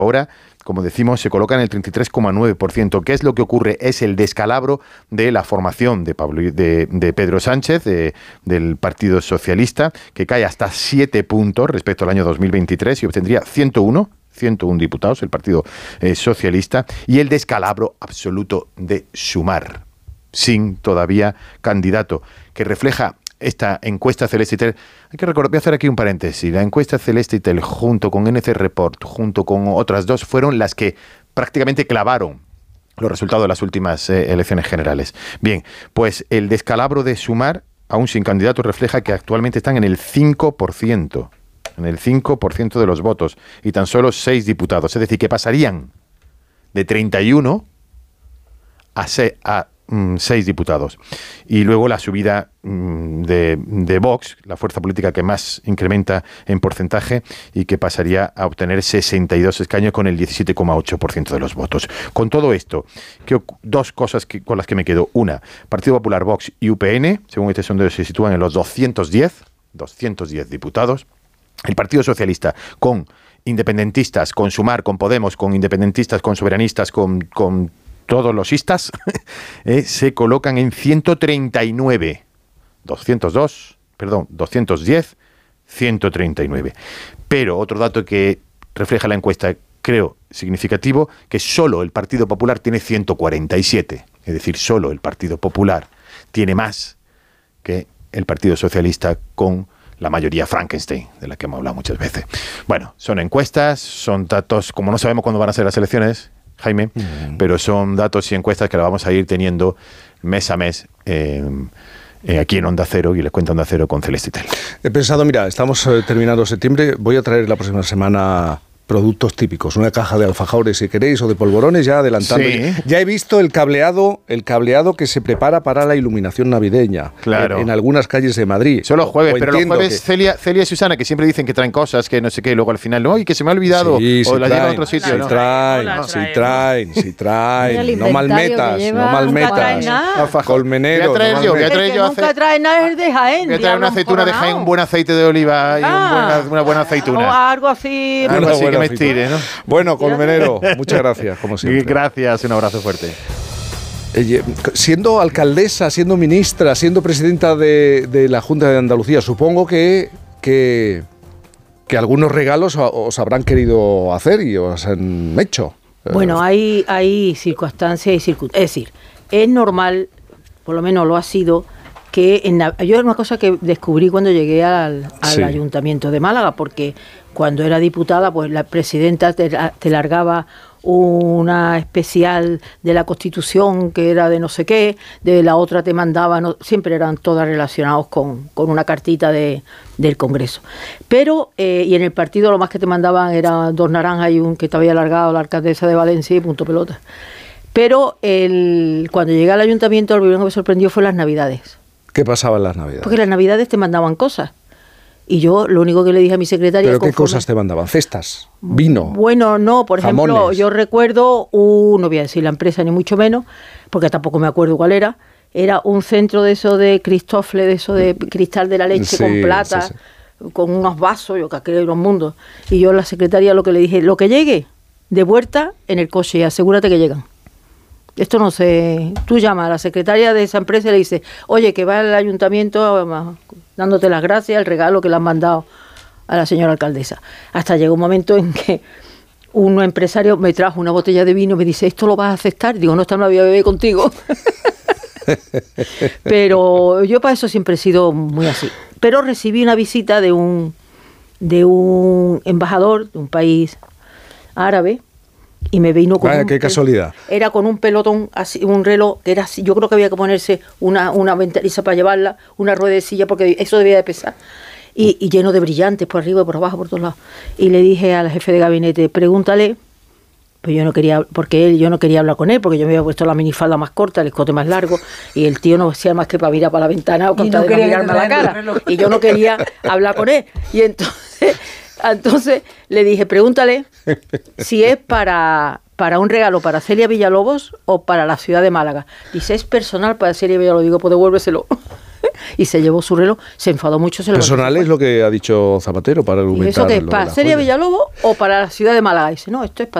ahora, como decimos, se coloca en el 33,9%. ¿Qué es lo que ocurre? Es el descalabro de la formación de Pedro Sánchez, del Partido Socialista, que cae hasta 7 puntos respecto al año 2023 y obtendría 101 diputados, el Partido Socialista, y el descalabro absoluto de Sumar, sin todavía candidato, que refleja esta encuesta Celeste y Tel. Hay que recordar, voy a hacer aquí un paréntesis. La encuesta Celeste y Tel, junto con NC Report, junto con otras dos, fueron las que prácticamente clavaron los resultados de las últimas elecciones generales. Bien, pues el descalabro de Sumar, aún sin candidato, refleja que actualmente están en el 5%. En el 5% de los votos y tan solo 6 diputados. Es decir, que pasarían de 31 a 6 diputados. Y luego la subida de Vox, la fuerza política que más incrementa en porcentaje y que pasaría a obtener 62 escaños con el 17,8% de los votos. Con todo esto, dos cosas con las que me quedo. Una, Partido Popular, Vox y UPN, según este sondeo, se sitúan en los 210 diputados. El Partido Socialista, con independentistas, con Sumar, con Podemos, con independentistas, con soberanistas, con todos los istas, se colocan en 139. 210, 139. Pero otro dato que refleja la encuesta, creo, significativo, que solo el Partido Popular tiene 147. Es decir, solo el Partido Popular tiene más que el Partido Socialista con la mayoría Frankenstein, de la que hemos hablado muchas veces. Bueno, son encuestas, son datos, como no sabemos cuándo van a ser las elecciones, Jaime, pero son datos y encuestas que las vamos a ir teniendo mes a mes aquí en Onda Cero, y les cuento Onda Cero con Celeste y Tel. He pensado, mira, estamos terminando septiembre, voy a traer la próxima semana productos típicos, una caja de alfajores si queréis, o de polvorones, ya adelantando. Sí. Ya he visto el cableado que se prepara para la iluminación navideña, claro, en algunas calles de Madrid. Solo jueves, pero los jueves Celia y Susana, que siempre dicen que traen cosas, que no sé qué, y luego al final, no, y que se me ha olvidado, sí, o las llevan a otro sitio. Sí traen. No malmetas. Colmenero. Voy a traer yo. Nunca trae nada es de Jaén. Voy a traer una aceituna de Jaén, un buen aceite de oliva y una buena aceituna. O algo así. Algo así que me estire, ¿no? Bueno, Colmenero, muchas gracias, como siempre. Gracias, un abrazo fuerte. Siendo alcaldesa, siendo ministra, siendo presidenta de la Junta de Andalucía, supongo que algunos regalos os habrán querido hacer y os han hecho. Bueno, hay circunstancias y circunstancias. Es decir, es normal, por lo menos lo ha sido, que yo era una cosa que descubrí cuando llegué al Ayuntamiento de Málaga, porque cuando era diputada, pues la presidenta te largaba una especial de la Constitución que era de no sé qué, de la otra te mandaba, siempre eran todas relacionados con una cartita del Congreso. Pero, y en el partido lo más que te mandaban era 2 naranjas y un que te había largado la alcaldesa de Valencia y punto pelota. Pero cuando llegué al Ayuntamiento, lo primero que me sorprendió fue las Navidades. ¿Qué pasaba en las Navidades? Porque las Navidades te mandaban cosas. Y yo lo único que le dije a mi secretaria... ¿Pero qué cosas te mandaban? ¿Cestas? ¿Vino? Bueno, no, por jamones. Ejemplo, yo recuerdo, no voy a decir la empresa ni mucho menos, porque tampoco me acuerdo cuál era un centro de eso de Cristofle, de eso de cristal de la leche con plata, con unos vasos, yo que aquel era un mundo. Y yo a la secretaria lo que le dije, lo que llegue, de vuelta en el coche y asegúrate que llegan. Esto no sé, tú llamas a la secretaria de esa empresa y le dices, oye, que va al ayuntamiento dándote las gracias, el regalo que le han mandado a la señora alcaldesa. Hasta llegó un momento en que un empresario me trajo una botella de vino y me dice, ¿esto lo vas a aceptar? Digo, no, esta no la voy a beber contigo. Pero yo para eso siempre he sido muy así. Pero recibí una visita de un embajador de un país árabe, y me vino con qué casualidad. Era con un pelotón, así, un reloj que era así. Yo creo que había que ponerse una ventaniza para llevarla, una ruedecilla, porque eso debía de pesar. Y lleno de brillantes por arriba y por abajo, por todos lados. Y le dije al jefe de gabinete, pregúntale, pues yo no quería hablar con él, porque yo me había puesto la minifalda más corta, el escote más largo, y el tío no hacía más que para mirar para la ventana o para no mirarme a la cara. Y yo no quería hablar con él. Y entonces le dije, pregúntale si es para un regalo para Celia Villalobos o para la ciudad de Málaga. Dice, es personal para Celia Villalobos. Digo, pues devuélveselo. y se llevó su reloj, se enfadó mucho. Personal es lo que ha dicho Zapatero para argumentar. ¿Y eso qué es? ¿Para Serie Villalobos o para la ciudad de Málaga? Dice, no, esto es para